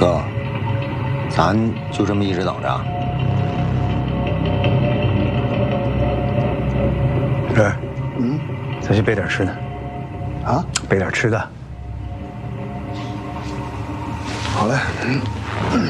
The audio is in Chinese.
哥，咱就这么一直等着？ 这儿，咱去备点吃的。 啊， 备点吃的。 好嘞。